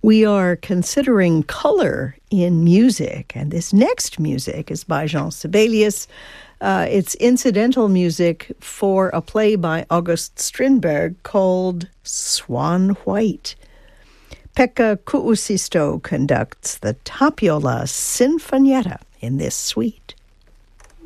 We are considering color in music, and this next music is by Jean Sibelius. It's incidental music for a play by August Strindberg called Swan White. Pekka Kuusisto conducts the Tapiola Sinfonietta in this suite.